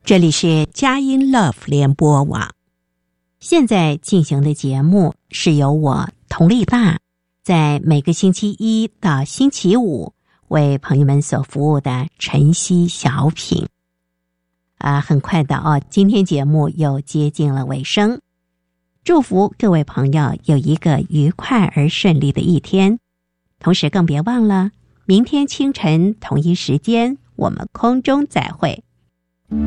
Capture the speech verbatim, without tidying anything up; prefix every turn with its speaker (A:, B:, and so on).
A: 这里是佳音 Love 联播网，现在进行的节目是由我佟丽娜在每个星期一到星期五为朋友们所服务的晨曦小品。啊，很快的哦，今天节目又接近了尾声，祝福各位朋友有一个愉快而顺利的一天，同时更别忘了，明天清晨同一时间我们空中再会。